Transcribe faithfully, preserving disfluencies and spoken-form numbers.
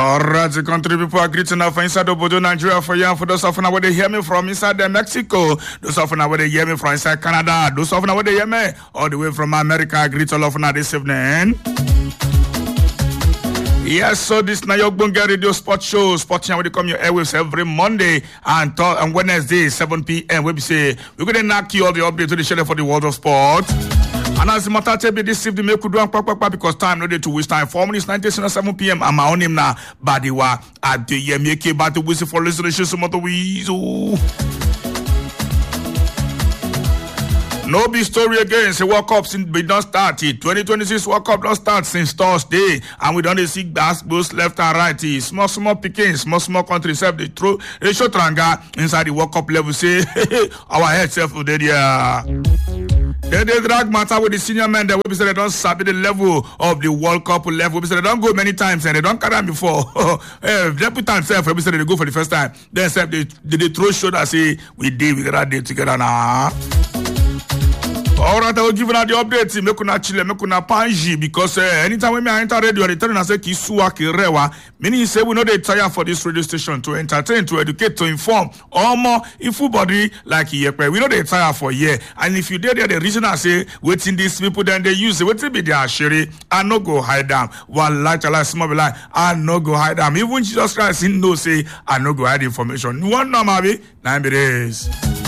Alright, the country people are greeting now for inside Obodo, Nigeria, for you, and for those of you where they hear me from inside the Mexico, those of you where they hear me from inside Canada, those of you where they hear me all the way from America. I greet all of you this evening. Yes, so this now your Bunga Radio Sport Show, Sport Channel, we come your airwaves every Monday and th- and Wednesday, seven p.m. We say we're going to knock you all the updates to the schedule for the world of sport. And as the matter to be this evening, we could do because time no day to waste time. Four minutes, nineteen seven p.m. I'm on him now. Badiwa at the Yemeke, but the whistle for listeners, some other weasel. No big story again. Say World Cup since we don't start it. twenty twenty-six World Cup don't start since Thursday, and we don't see basketballs left and right. Small small pickings, small small countries have the throw they show tranga inside the World Cup level. Say our head self there. Yeah. They, they drag matter with the senior men that we say they don't sabi the level of the World Cup level. We say they don't go many times and they don't carry them before. Hey, they put themselves. We say they go for the first time. Then they they, they throw shoulder say we did we got day together now. Alright, I will give you the update. Make una chile, make una panji because uh, anytime when I enter radio, they tell me say Kisua Kirewa. Meaning say we know they tire for this radio station to entertain, to educate, to inform. Or more, if body like Yepe, we know they tire for year. And if you did there, the reason I say waiting these people, then they use it. Waiting be their sherry, I no go hide them. One like a small like I no go hide them. Even Jesus Christ, he no say I no go hide information. One number be nine days.